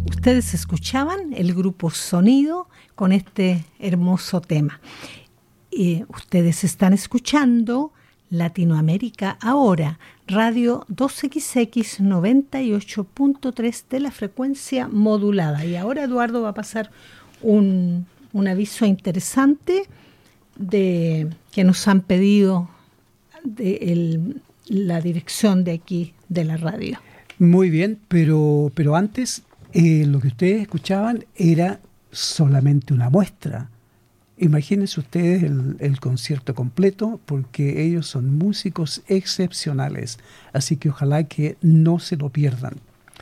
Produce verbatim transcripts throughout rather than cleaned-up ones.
ustedes escuchaban el grupo Sonido con este hermoso tema. Eh, ustedes están escuchando Latinoamérica Ahora, radio dos equis equis noventa y ocho punto tres de la frecuencia modulada. Y ahora Eduardo va a pasar un, un aviso interesante de que nos han pedido de el, la dirección de aquí de la radio. Muy bien, pero, pero antes eh, lo que ustedes escuchaban era solamente una muestra. Imagínense ustedes el, el concierto completo, porque ellos son músicos excepcionales, así que ojalá que no se lo pierdan.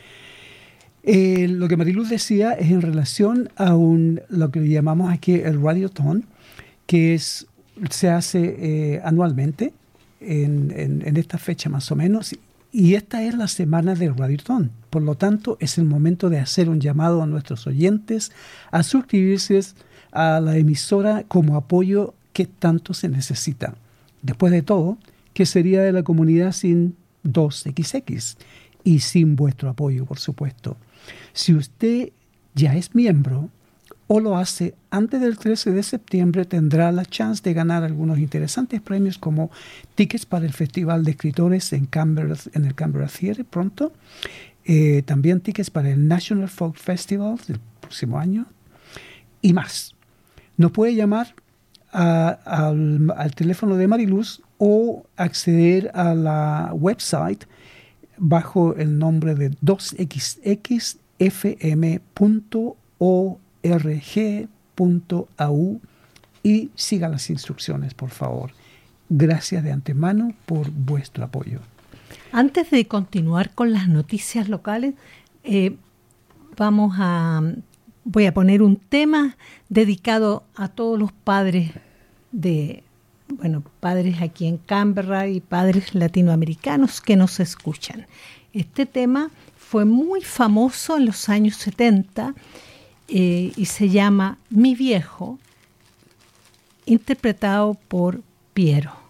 Eh, lo que Mariluz decía es en relación a un, lo que llamamos aquí el Radiothon, que es, se hace eh, anualmente en, en, en esta fecha más o menos, y esta es la semana del Radiothon. Por lo tanto, es el momento de hacer un llamado a nuestros oyentes a suscribirse a la emisora como apoyo que tanto se necesita. Después de todo, ¿qué sería de la comunidad sin dos equis equis? Y sin vuestro apoyo, por supuesto. Si usted ya es miembro o lo hace antes del trece de septiembre, tendrá la chance de ganar algunos interesantes premios como tickets para el Festival de Escritores en, Canberra, en el Canberra Theatre pronto, eh, también tickets para el National Folk Festival del próximo año y más. Nos puede llamar a, al, al teléfono de Mariluz o acceder a la website bajo el nombre de dos equis equis efe eme punto org punto a u y siga las instrucciones, por favor. Gracias de antemano por vuestro apoyo. Antes de continuar con las noticias locales, eh, vamos a voy a poner un tema dedicado a todos los padres de, bueno, padres aquí en Canberra y padres latinoamericanos que nos escuchan. Este tema fue muy famoso en los años setenta eh, y se llama Mi Viejo, interpretado por Piero.